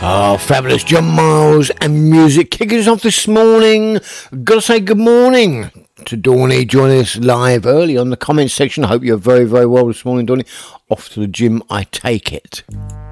Fabulous John Miles and music kicking us off this morning. Gotta say good morning to Dawny joining us live early on the comments section. I hope you're very, very well this morning, Dawny. Off to the gym, I take it.